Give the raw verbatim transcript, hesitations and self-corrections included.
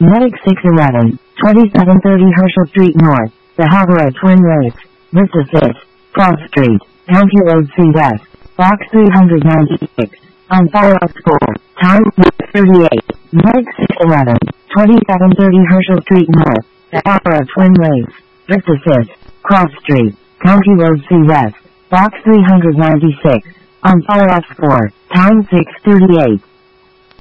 Medic six eleven, twenty-seven thirty Herschel Street North, The Havre Twin Lakes, Vista six, Cross Street, County Road C West, Box three ninety-six, on follow-up score, time thirty-eight, Medic six eleven, twenty-seven thirty Herschel Street North, The Havre Twin Lakes, Vista six, Cross Street, County Road C West, Box three ninety-six, on follow-up score, time six thirty-eight.